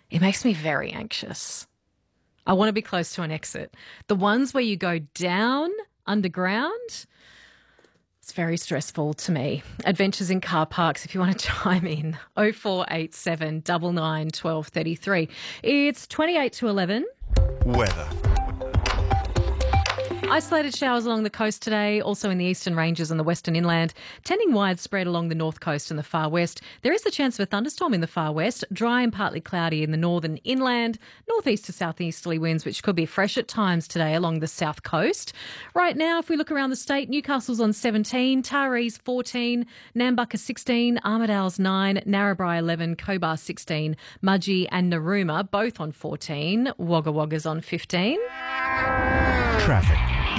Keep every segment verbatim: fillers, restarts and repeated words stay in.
It makes me very anxious. I want to be close to an exit. The ones where you go down underground, it's very stressful to me. Adventures in car parks, if you want to chime in, oh four eight seven, nine nine, one two three three. It's twenty-eight to eleven. Weather. Isolated showers along the coast today, also in the eastern ranges and the western inland, tending widespread along the north coast and the far west. There is the chance of a thunderstorm in the far west, dry and partly cloudy in the northern inland, northeast to southeasterly winds, which could be fresh at times today along the south coast. Right now, if we look around the state, Newcastle's on seventeen, Taree's fourteen, Nambucca sixteen, Armidale's nine, Narrabri eleven, Cobar sixteen, Mudgee and Narooma both on fourteen, Wagga Wagga's on fifteen. Traffic.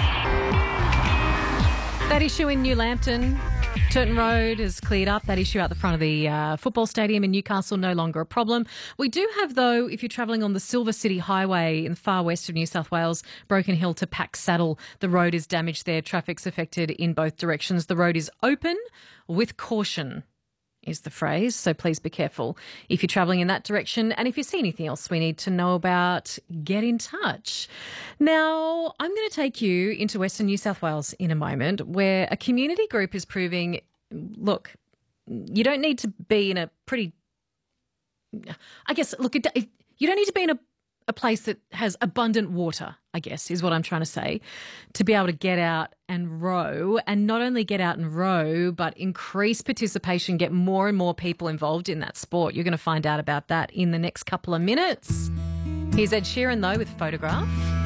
That issue in New Lambton, Turton Road has cleared up. That issue out the front of the uh, football stadium in Newcastle, no longer a problem. We do have, though, if you're travelling on the Silver City Highway in the far west of New South Wales, Broken Hill to Pack Saddle, the road is damaged there. Traffic's affected in both directions. The road is open with caution, is the phrase, so please be careful if you're travelling in that direction. And if you see anything else we need to know about, get in touch. Now, I'm going to take you into Western New South Wales in a moment, where a community group is proving, look, you don't need to be in a pretty, I guess, look, it, it, you don't need to be in a a place that has abundant water, I guess, is what I'm trying to say, to be able to get out and row, and not only get out and row, but increase participation, get more and more people involved in that sport. You're going to find out about that in the next couple of minutes. Here's Ed Sheeran, though, with Photograph.